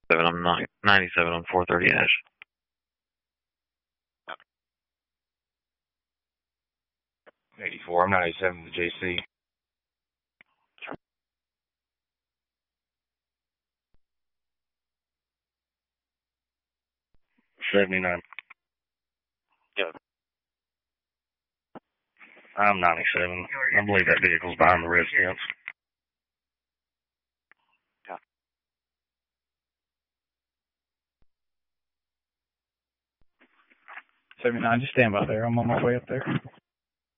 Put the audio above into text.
I'm 97 on 430 Ash. Okay. 84. I'm 97 to JC. $79. Yeah. I'm 97. I believe that vehicle's behind the residence. Yeah. 79, just stand by there. I'm on my way up there.